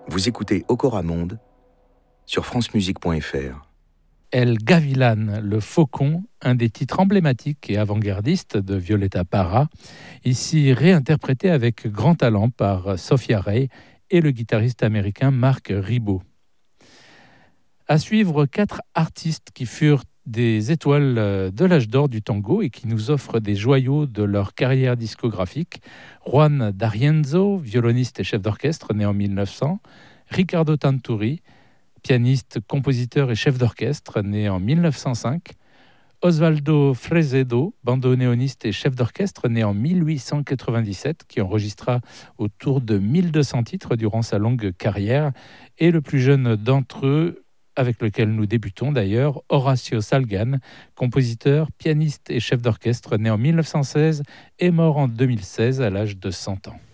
Vous écoutez Okora Monde sur francemusique.fr. El Gavilan, le faucon, un des titres emblématiques et avant-gardistes de Violeta Parra, ici réinterprété avec grand talent par Sophia Ray et le guitariste américain Marc Ribot. À suivre 4 artistes qui furent des étoiles de l'âge d'or du tango et qui nous offrent des joyaux de leur carrière discographique. Juan D'Arienzo, violoniste et chef d'orchestre, né en 1900. Ricardo Tanturi, pianiste, compositeur et chef d'orchestre, né en 1905. Osvaldo Fresedo, bandoneoniste et chef d'orchestre, né en 1897, qui enregistra autour de 1200 titres durant sa longue carrière. Et le plus jeune d'entre eux, avec lequel nous débutons d'ailleurs, Horacio Salgan, compositeur, pianiste et chef d'orchestre, né en 1916 et mort en 2016 à l'âge de 100 ans.